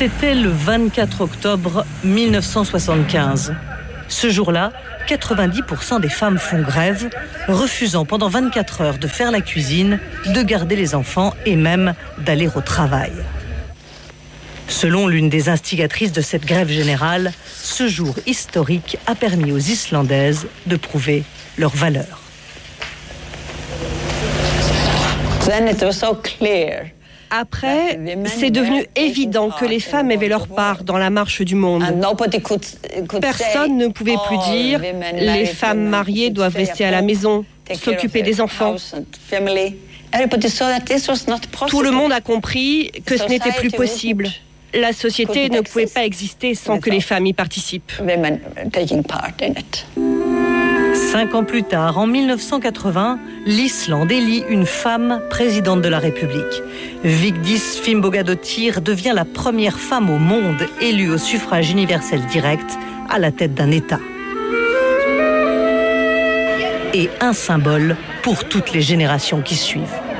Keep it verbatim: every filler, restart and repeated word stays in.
C'était le vingt-quatre octobre mille neuf cent soixante-quinze. Ce jour-là, quatre-vingt-dix pour cent des femmes font grève, refusant pendant vingt-quatre heures de faire la cuisine, de garder les enfants et même d'aller au travail. Selon l'une des instigatrices de cette grève générale, ce jour historique a permis aux Islandaises de prouver leur valeur. Then it was so clear. Après, c'est devenu évident que les femmes avaient leur part dans la marche du monde. Personne ne pouvait plus dire « les femmes mariées doivent rester à la maison, s'occuper des enfants ». Tout le monde a compris que ce n'était plus possible. La société ne pouvait pas exister sans que les femmes y participent. Cinq ans plus tard, en mille neuf cent quatre-vingts, l'Islande élit une femme présidente de la République. Vigdís Finnbogadóttir devient la première femme au monde élue au suffrage universel direct à la tête d'un État. Et un symbole pour toutes les générations qui suivent.